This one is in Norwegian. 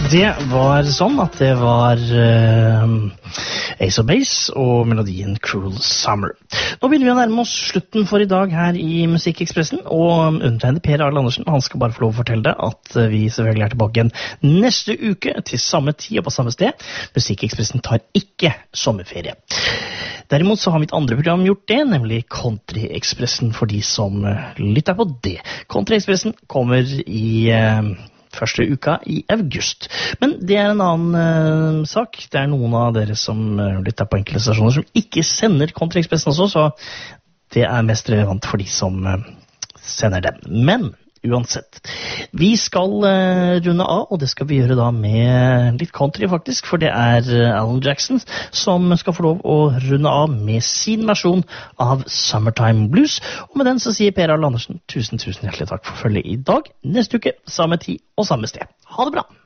Det var sånn at det var Ace of Base og melodien Cruel Summer. Nå begynner vi å nærme oss slutten for i dag her i Musikkekspressen, og undertegnet Per Arle Andersen, han skal bare få lov å fortelle deg at vi selvfølgelig er tilbake igjen neste uke til samme tid og på samme sted. Musikkekspressen tar ikke sommerferie. Derimot så har mitt andre program gjort det, nemlig Country-ekspressen for de som lytter på det. Country-ekspressen kommer i første uka i august. Men det er en annen sak. Det er noen av dere som lytter på enkelte stasjoner som ikke sender Country-ekspressen også, så det er mest relevant for de som sender dem. Men uansett, vi skal runde av, og det skal vi gjøre da med litt country faktisk, for det er Alan Jackson som skal få lov å runde av med sin versjon av Summertime Blues. Og med den så sier Per Arle Andersen tusen hjertelig takk for følget i dag. Neste uke, samme tid og samme sted. Ha det bra!